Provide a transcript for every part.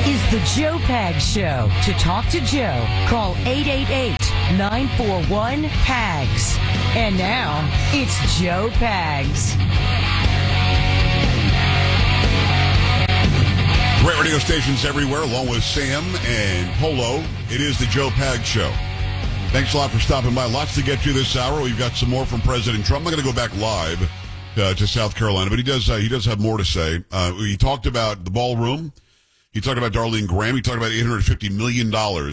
is the Joe Pags Show. To talk to Joe, call 888-941-PAGS. And now, it's Joe Pags. Great radio stations everywhere, along with Sam and Polo. It is the Joe Pags Show. Thanks a lot for stopping by. Lots to get to this hour. We've got some more from President Trump. I'm not going to go back live to South Carolina, but he does have more to say. He talked about the ballroom. He talked about Darlene Graham. He talked about $850 million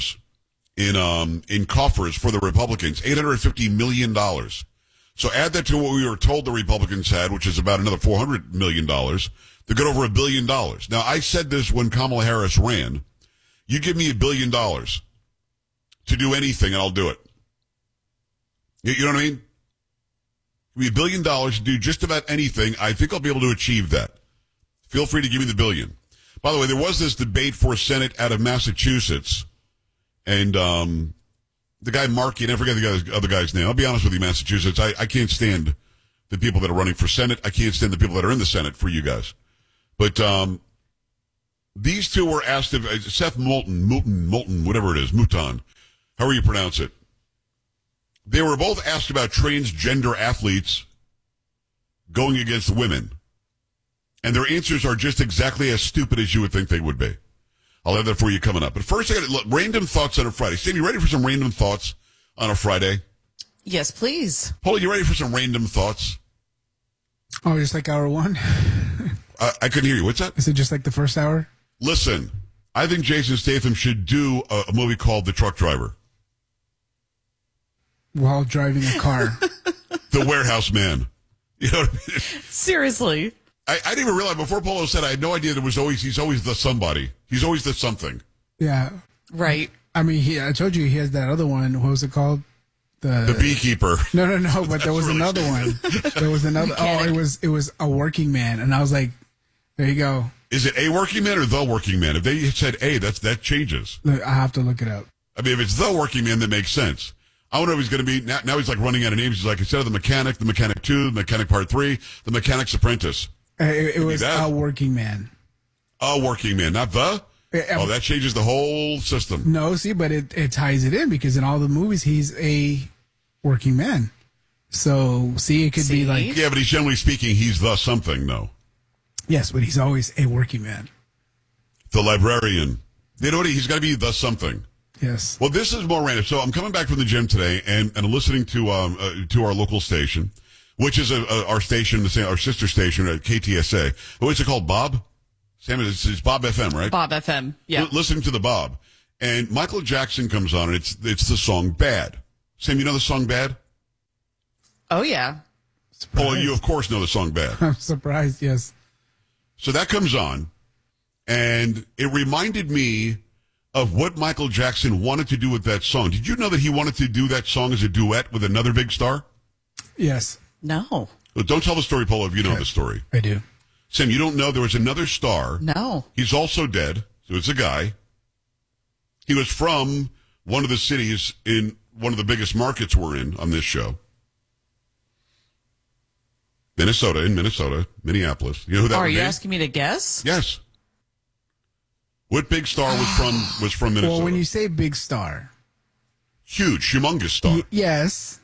in coffers for the Republicans. $850 million. So add that to what we were told the Republicans had, which is about another $400 million. They got over $1 billion. Now, I said this when Kamala Harris ran. You give me $1 billion to do anything, and I'll do it. You know what I mean? Give me $1 billion to do just about anything. I think I'll be able to achieve that. Feel free to give me the $1 billion. By the way, there was this debate for Senate out of Massachusetts, and the guy Markey, and I forget the other guy's name. I'll be honest with you, Massachusetts, I can't stand the people that are running for Senate. I can't stand the people that are in the Senate for you guys. But these two were asked if Seth Moulton, whatever it is, Mouton, however you pronounce it. They were both asked about transgender athletes going against women. And their answers are just exactly as stupid as you would think they would be. I'll have that for you coming up. But first, I got to look, random thoughts on a Friday. Sam, you ready for some random thoughts on a Friday? Yes, please. Paul, you ready for some random thoughts? Oh, just like hour one? I couldn't hear you. What's that? Is it just like the first hour? Listen, I think Jason Statham should do a movie called The Truck Driver. While driving a car. The Warehouse Man. You know what I mean? Seriously. I didn't even realize, before Polo said, I had no idea he's always the somebody. He's always the something. Yeah. Right. I mean, I told you he has that other one. What was it called? The Beekeeper. No, but there was really another one. There was another. It was A Working Man. And I was like, there you go. Is it A Working Man or The Working Man? If they said A, that changes. Look, I have to look it up. I mean, if it's The Working Man, that makes sense. I wonder if he's going to be, now he's like running out of names. He's like, instead of the Mechanic 2, the Mechanic Part 3, the Mechanic's Apprentice. It was A Working Man. A Working Man, not The? That changes the whole system. No, see, but it ties it in because in all the movies, he's a working man. So, it could be like... Yeah, but he's generally speaking, he's the something, though. Yes, but he's always a working man. The librarian. You know what? He's got to be the something. Yes. Well, this is more random. So I'm coming back from the gym today and listening to our local station, which is our station, our sister station at KTSA. What's it called, Bob? Sam, it's Bob FM, right? Bob FM, yeah. Listening to the Bob. And Michael Jackson comes on, and it's the song Bad. Sam, you know the song Bad? Oh, yeah. Surprised. Oh, you, of course, know the song Bad. I'm surprised, yes. So that comes on, and it reminded me of what Michael Jackson wanted to do with that song. Did you know that he wanted to do that song as a duet with another big star? Yes. No. Well, don't tell the story, Polo, if you know the story. I do. Sam, you don't know there was another star. No. He's also dead. So it's a guy. He was from one of the cities in one of the biggest markets we're in on this show. Minnesota, Minneapolis. You know who that Are would be? you asking me to guess? Yes. What big star was from Minnesota? Well, when you say big star. Huge, humongous star. Yes.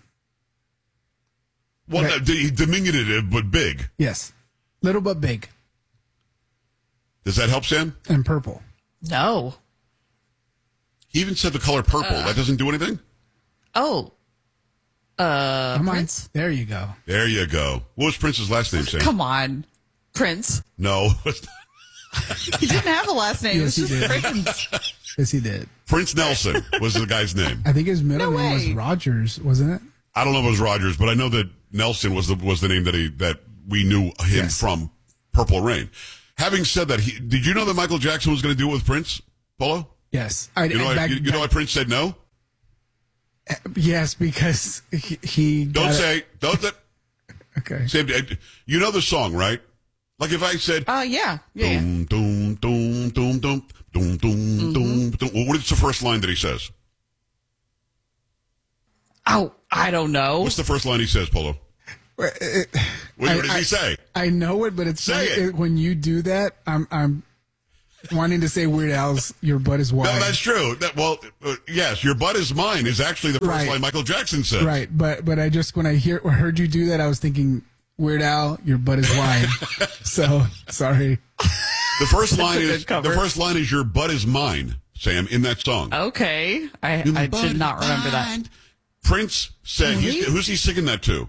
Well, Right. Diminutive, but big. Yes. Little but big. Does that help, Sam? And purple. No. He even said the color purple. That doesn't do anything? Oh. Come on. Prince? There you go. There you go. What was Prince's last name, Sam? Come on. Prince. No. He didn't have a last name. Yes, It was he just did. Prince. Yes, he did. Prince Nelson was the guy's name. I think his middle No name was way. Rogers, wasn't it? I don't know if it was Rogers, but I know that Nelson was the name that we knew him Yes. from Purple Rain. Having said that, did you know that Michael Jackson was going to do it with Prince, Polo? Yes. You know why Prince said no? Yes, because he Don't say. Okay. Sam, you know the song, right? Like if I said, Yeah. Yeah. doom, doom, doom, doom, doom, doom, doom, doom, doom. Well, what is the first line that he says? Oh, I don't know. What's the first line he says, Polo? What does he say? I know it, but it's Say funny, it. when you do that. I'm wanting to say Weird Al's "Your butt is wide." No, that's true. Yes, your butt is mine is actually the first Right. line Michael Jackson says. Right, but I just when I heard you do that, I was thinking Weird Al, your butt is wide. So sorry. The first line That's a is good cover. the first line is your butt is mine, Sam, in that song. Okay. I Your butt did is not remember that. mine. Prince said, Really? who's he singing that to?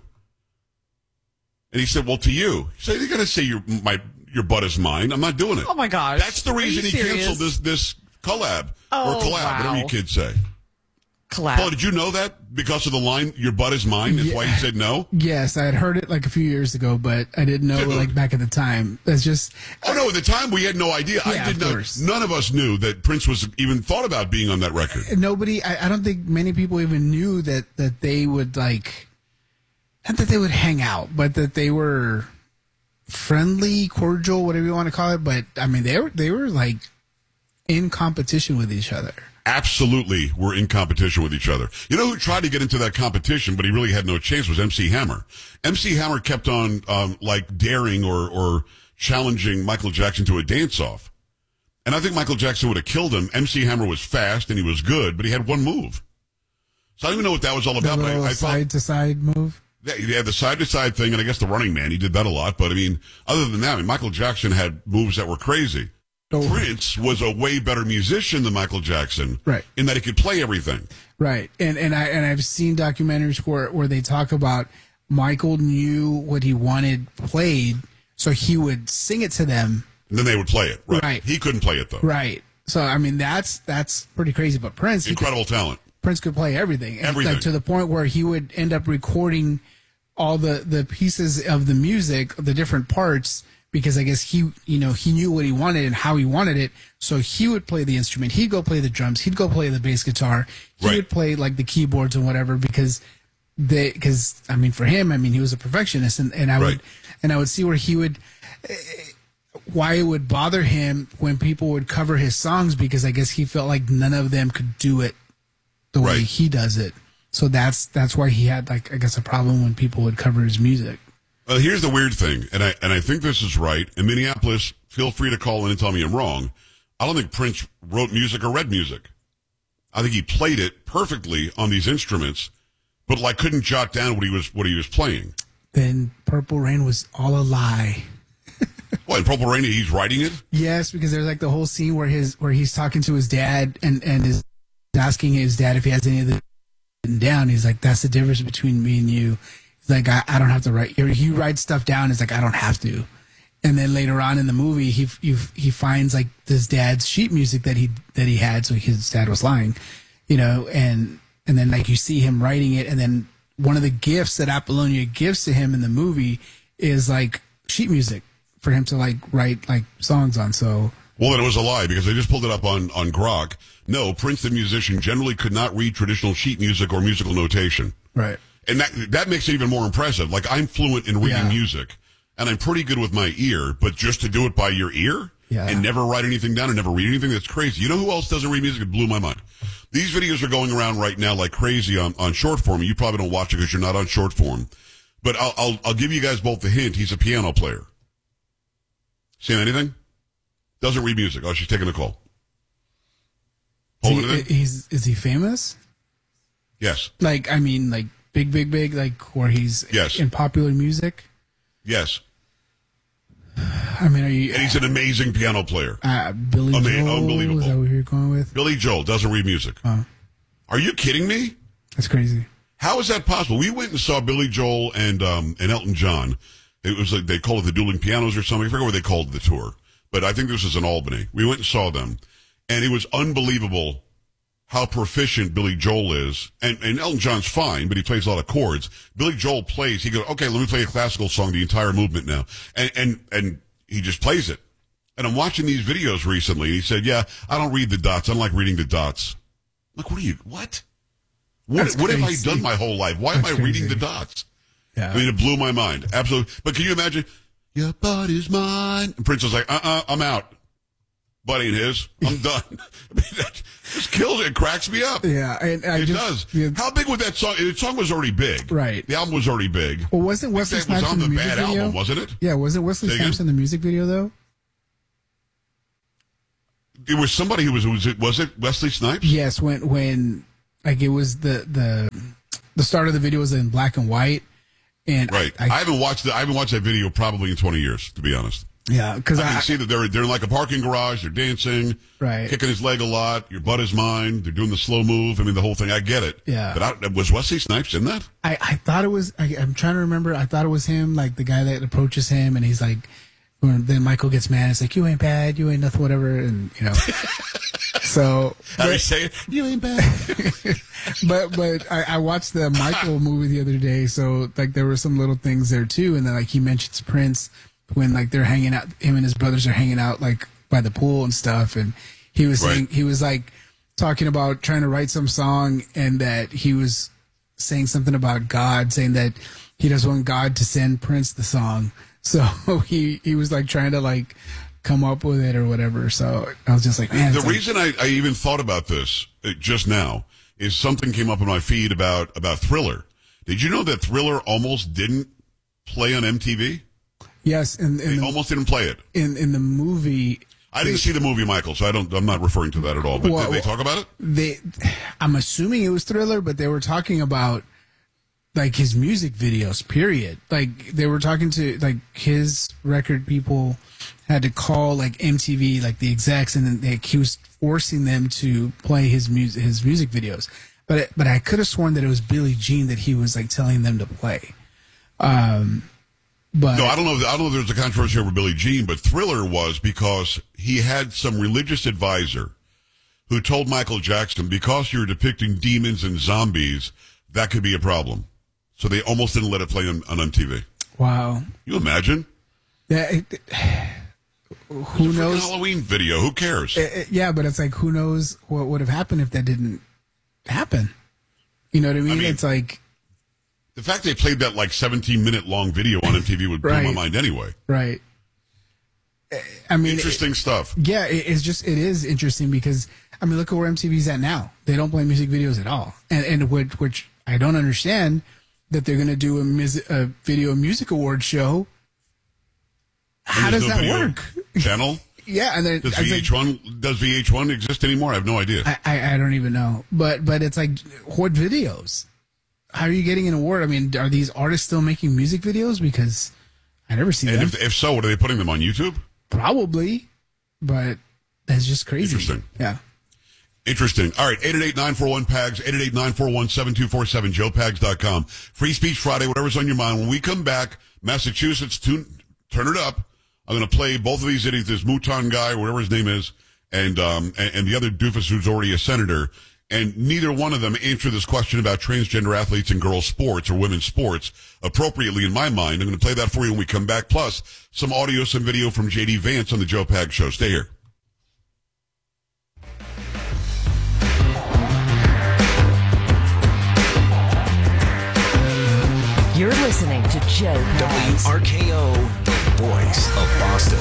And he said, well, to you. He said, you're going to say your butt is mine. I'm not doing it. Oh my gosh. That's the Are reason you he serious? canceled this collab. Oh, or collab, whatever wow. you kids say. Collab. Paul, did you know that because of the line, your butt is mine? That's why he said no? Yes, I had heard it like a few years ago, but I didn't know like back at the time. That's just Oh, no, at the time we had no idea. Yeah, of course. None of us knew that Prince was even thought about being on that record. nobody. I don't think many people even knew that they would like, not that they would hang out, but that they were friendly, cordial, whatever you want to call it. But I mean, they were like in competition with each other. Absolutely were in competition with each other. You know who tried to get into that competition, but he really had no chance, was MC Hammer. MC Hammer kept on like daring or challenging Michael Jackson to a dance-off. And I think Michael Jackson would have killed him. MC Hammer was fast and he was good, but he had one move. So I don't even know what that was all The about. But little I thought side to side move. he had the side-to-side thing, and I guess the Running Man, he did that a lot. But, I mean, other than that, I mean, Michael Jackson had moves that were crazy. Oh. Prince was a way better musician than Michael Jackson, Right. in that he could play everything. Right, and I've seen documentaries where they talk about Michael knew what he wanted played, so he would sing it to them. And then they would play it. Right. Right. He couldn't play it, though. Right. So I mean that's pretty crazy. But Prince, Incredible talent. Prince could play everything, and, Everything. like, to the point where he would end up recording all the pieces of the music, the different parts, because I guess he knew what he wanted and how he wanted it. So he would play the instrument. He'd go play the drums. He'd go play the bass guitar. He Right. would play like the keyboards and whatever because I mean, for him, I mean, he was a perfectionist, and Right. I would see where he would. Why it would bother him when people would cover his songs, because I guess he felt like none of them could do it the way Right. he does it. So that's why he had, like, I guess, a problem when people would cover his music. Well, here's the weird thing, and I think this is right. In Minneapolis, feel free to call in and tell me I'm wrong. I don't think Prince wrote music or read music. I think he played it perfectly on these instruments, but like couldn't jot down what he was playing. Then Purple Rain was all a lie. What, in Purple Rain, he's writing it? Yes, because there's like the whole scene where he's talking to his dad and is asking his dad if he has any of it written down. He's like, that's the difference between me and you. He's like, I don't have to write. He writes stuff down. He's like, I don't have to. And then later on in the movie, he finds like his dad's sheet music that he had. So his dad was lying, and then like you see him writing it. And then one of the gifts that Apollonia gives to him in the movie is like sheet music for him to like write like songs on. So Well, then it was a lie because I just pulled it up on Grok. No, Prince the musician generally could not read traditional sheet music or musical notation. right. And that makes it even more impressive. Like, I'm fluent in reading Yeah. music, and I'm pretty good with my ear, but just to do it by your ear Yeah. and never write anything down and never read anything, that's crazy. You know who else doesn't read music? It blew my mind. These videos are going around right now like crazy on short form. You probably don't watch it because you're not on short form. But I'll give you guys both the hint. He's a piano player. Seen anything? Doesn't read music. Oh, she's taking a call. Hold it. Is he famous? Yes. Like, I mean, like big, like where he's Yes. in popular music. Yes. I mean, are you And he's an amazing piano player. Billy Joel? Unbelievable. Is that what you're going with? Billy Joel doesn't read music. Are you kidding me? That's crazy. How is that possible? We went and saw Billy Joel and Elton John. It was like they called it the Dueling Pianos or something. I forget what they called the tour, but I think this was in Albany. We went and saw them, and it was unbelievable how proficient Billy Joel is. And Elton John's fine, but he plays a lot of chords. Billy Joel plays. He goes, okay, let me play a classical song, the entire movement now, and he just plays it. And I'm watching these videos recently. And he said, "Yeah, I don't read the dots. I don't like reading the dots." I'm like, what? That's What have I crazy. done my whole life? Why am That's I reading crazy. the dots? Yeah. I mean, it blew my mind. Absolutely. But can you imagine? Your butt is mine. And Prince was like, I'm out. Butt ain't his. I'm done. I mean, that just kills it. It cracks me up. Yeah, and It does. Yeah, How big was that song? The song was already big. Right. The album was already big. well, wasn't Wesley That was Snipes on in the the music Bad video? album, wasn't it? Yeah, wasn't Wesley Say again? Snipes in the music video though? it was somebody who was it Wesley Snipes? Yes, when like it was the start of the video was in black and white, and Right. I haven't watched that video probably in 20 years, to be honest. yeah, because I can see that they're in like a parking garage. They're dancing, Right. kicking his leg a lot. Your butt is mine. They're doing the slow move. I mean, the whole thing. I get it. Yeah. But was Wesley Snipes in that? I thought it was. I'm trying to remember. I thought it was him, like the guy that approaches him, and he's like, when then Michael gets mad. It's like, you ain't bad, you ain't nothing, whatever, and you know. So How do you say it? You ain't bad. but I watched the Michael movie the other day, so like there were some little things there too, and then like he mentions Prince when like they're hanging out, him and his brothers are hanging out like by the pool and stuff, and he was saying, he was like talking about trying to write some song, and that he was saying something about God, saying that he doesn't want God to send Prince the song, so he was like trying to like come up with it or whatever. So I was just like, man. The reason I even thought about this just now is something came up in my feed about Thriller. Did you know that Thriller almost didn't play on MTV? Yes, They almost didn't play it. in the movie. I didn't see the movie, Michael, so I'm not referring to that at all. But did they talk about it? I'm assuming it was Thriller, but they were talking about like his music videos, period. Like they were talking to like his record people had to call like MTV, like the execs, and then he was forcing them to play his music videos. But I could have sworn that it was Billie Jean that he was like telling them to play. But No, I don't know if there's a controversy over Billie Jean, but Thriller was because he had some religious advisor who told Michael Jackson, because you're depicting demons and zombies, that could be a problem. So they almost didn't let it play on MTV. wow, You imagine? Who knows? Halloween video. Who cares? Yeah, but it's like, who knows what would have happened if that didn't happen? You know what I mean? It's like, the fact they played that like 17-minute long video on MTV would blow my Right. mind anyway. right. I mean, Interesting stuff. yeah, it is interesting because, I mean, look at where MTV's at now. They don't play music videos at all. And which I don't understand that they're going to do a video music award show. How There's does no that video work? Channel? Yeah, and then Does I was like, VH1 exist anymore? I have no idea. I don't even know. But it's like, what videos? How are you getting an award? I mean, are these artists still making music videos? Because I never see And them. if so, what are they putting them on YouTube? Probably, but that's just crazy. Interesting. Yeah. Interesting. All right, 888-941-PAGS, 888-941-7247, joepags.com. Free Speech Friday, whatever's on your mind. When we come back, Massachusetts, turn it up. I'm going to play both of these idiots, this Mouton guy, whatever his name is, and the other doofus who's already a senator. And neither one of them answer this question about transgender athletes in girls' sports or women's sports appropriately, in my mind. I'm going to play that for you when we come back, plus some audio, some video from J.D. Vance on the Joe Pags Show. Stay here. You're listening to Joe Pags. WRKO, the voice of Boston.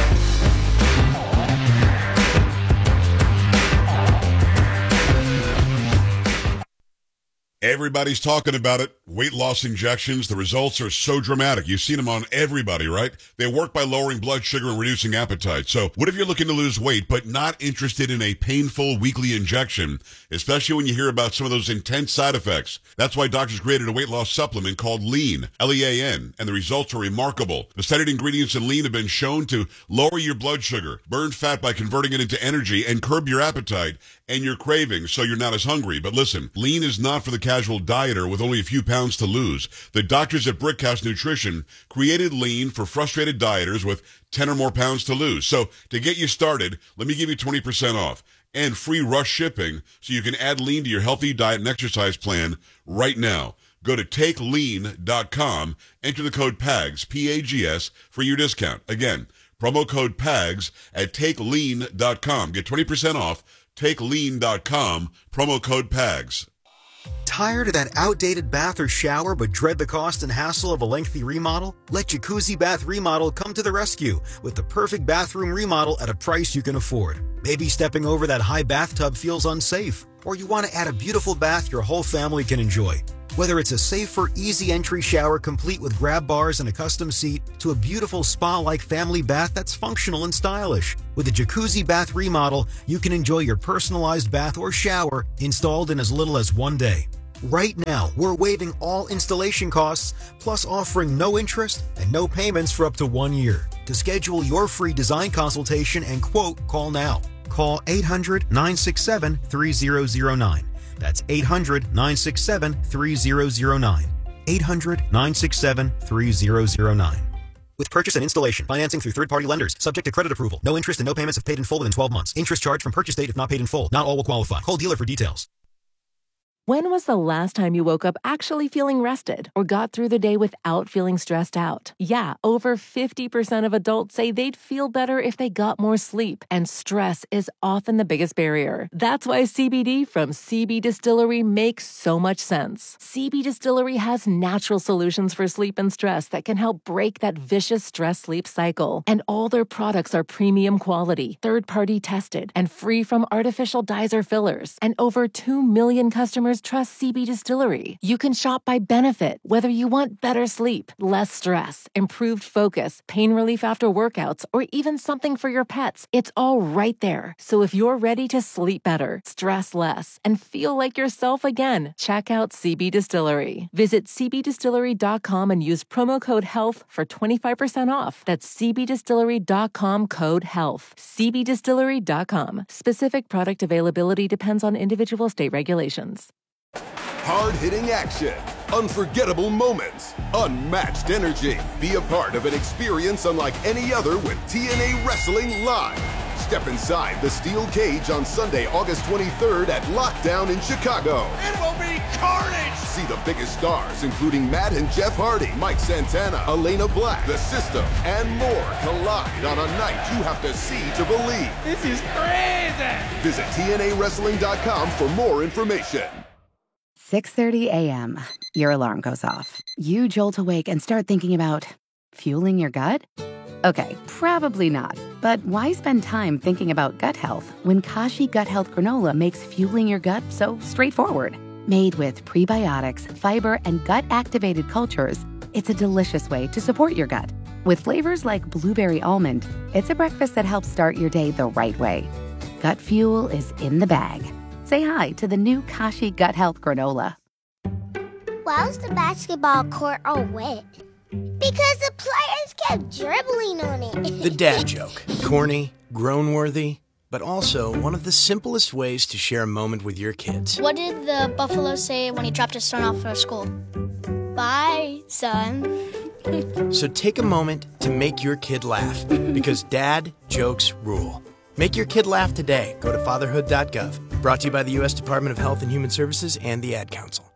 Everybody's talking about it. Weight loss injections. The results are so dramatic. You've seen them on everybody, right? They work by lowering blood sugar and reducing appetite. So what if you're looking to lose weight, but not interested in a painful weekly injection, especially when you hear about some of those intense side effects? That's why doctors created a weight loss supplement called Lean, L-E-A-N, and the results are remarkable. The studied ingredients in Lean have been shown to lower your blood sugar, burn fat by converting it into energy, and curb your appetite and your cravings so you're not as hungry. But listen, Lean is not for the casual dieter with only a few pounds to lose. The doctors at Brickhouse Nutrition created Lean for frustrated dieters with 10 or more pounds to lose. So to get you started, let me give you 20% off and free rush shipping so you can add Lean to your healthy diet and exercise plan right now. Go to takelean.com, enter the code PAGS, P-A-G-S, for your discount. Again, promo code PAGS at takelean.com. Get 20% off. TakeLean.com, promo code PAGS. Tired of that outdated bath or shower but dread the cost and hassle of a lengthy remodel? Let Jacuzzi Bath Remodel come to the rescue with the perfect bathroom remodel at a price you can afford. Maybe stepping over that high bathtub feels unsafe, or you want to add a beautiful bath your whole family can enjoy. Whether it's a safer, easy entry shower complete with grab bars and a custom seat, to a beautiful spa-like family bath that's functional and stylish. With a jacuzzi bath remodel, you can enjoy your personalized bath or shower installed in as little as 1 day. Right now, we're waiving all installation costs, plus offering no interest and no payments for up to 1 year. To schedule your free design consultation and quote, call now. Call 800-967-3009. That's 800-967-3009. 800-967-3009. With purchase and installation, financing through third-party lenders, subject to credit approval. No interest and no payments if paid in full within 12 months. Interest charged from purchase date if not paid in full. Not all will qualify. Call dealer for details. When was the last time you woke up actually feeling rested or got through the day without feeling stressed out? Yeah, over 50% of adults say they'd feel better if they got more sleep, and stress is often the biggest barrier. That's why CBD from CB Distillery makes so much sense. CB Distillery has natural solutions for sleep and stress that can help break that vicious stress-sleep cycle. And all their products are premium quality, third-party tested, and free from artificial dyes or fillers. And over 2 million customers trust CB Distillery. You can shop by benefit, whether you want better sleep, less stress, improved focus, pain relief after workouts, or even something for your pets. It's all right there. So if you're ready to sleep better, stress less, and feel like yourself again, check out CB Distillery. Visit cbdistillery.com and use promo code HEALTH for 25% off. That's cbdistillery.com, code HEALTH. cbdistillery.com. Specific product availability depends on individual state regulations. Hard-hitting action, unforgettable moments, unmatched energy. Be a part of an experience unlike any other with TNA Wrestling Live. Step inside the steel cage on Sunday, August 23rd at Lockdown in Chicago. It will be carnage! See the biggest stars, including Matt and Jeff Hardy, Mike Santana, Elena Black, The System, and more collide on a night you have to see to believe. This is crazy! Visit TNAWrestling.com for more information. 6:30 a.m. Your alarm goes off. You jolt awake and start thinking about fueling your gut? Okay, probably not. But why spend time thinking about gut health when Kashi Gut Health Granola makes fueling your gut so straightforward? Made with prebiotics, fiber, and gut-activated cultures, it's a delicious way to support your gut. With flavors like blueberry almond, it's a breakfast that helps start your day the right way. Gut fuel is in the bag. Say hi to the new Kashi Gut Health Granola. Why was the basketball court all wet? Because the players kept dribbling on it. The dad joke. Corny, groan-worthy, but also one of the simplest ways to share a moment with your kids. What did the buffalo say when he dropped his son off for school? Bye, son. So take a moment to make your kid laugh, because dad jokes rule. Make your kid laugh today. Go to fatherhood.gov. Brought to you by the U.S. Department of Health and Human Services and the Ad Council.